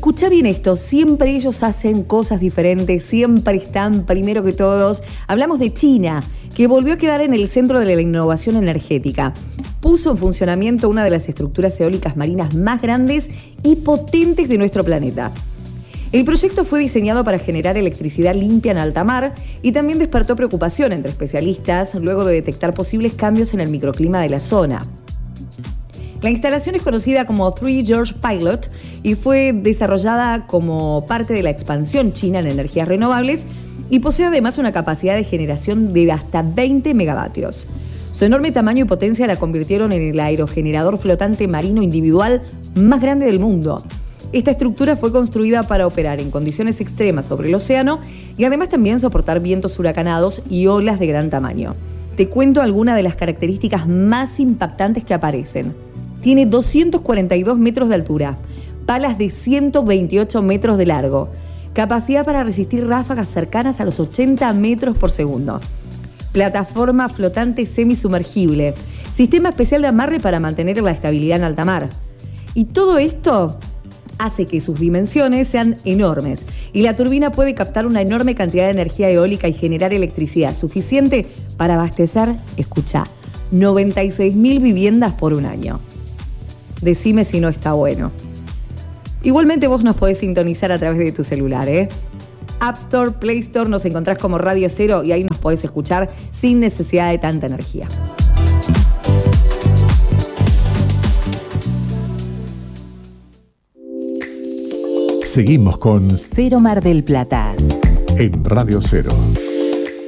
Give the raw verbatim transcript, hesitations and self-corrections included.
Escuchá bien esto, siempre ellos hacen cosas diferentes, siempre están primero que todos. Hablamos de China, que volvió a quedar en el centro de la innovación energética. Puso en funcionamiento una de las estructuras eólicas marinas más grandes y potentes de nuestro planeta. El proyecto fue diseñado para generar electricidad limpia en alta mar y también despertó preocupación entre especialistas luego de detectar posibles cambios en el microclima de la zona. La instalación es conocida como Three Gorges Pilot y fue desarrollada como parte de la expansión china en energías renovables y posee además una capacidad de generación de hasta veinte megavatios. Su enorme tamaño y potencia la convirtieron en el aerogenerador flotante marino individual más grande del mundo. Esta estructura fue construida para operar en condiciones extremas sobre el océano y además también soportar vientos huracanados y olas de gran tamaño. Te cuento algunas de las características más impactantes que aparecen. Tiene doscientos cuarenta y dos metros de altura, palas de ciento veintiocho metros de largo, capacidad para resistir ráfagas cercanas a los ochenta metros por segundo, plataforma flotante semisumergible, sistema especial de amarre para mantener la estabilidad en alta mar. Y todo esto hace que sus dimensiones sean enormes y la turbina puede captar una enorme cantidad de energía eólica y generar electricidad suficiente para abastecer, escuchá, noventa y seis mil viviendas por un año. Decime si no está bueno. Igualmente vos nos podés sintonizar a través de tu celular, ¿eh? App Store, Play Store, nos encontrás como Radio Cero y ahí nos podés escuchar sin necesidad de tanta energía. Seguimos con Cero Mar del Plata en Radio Cero.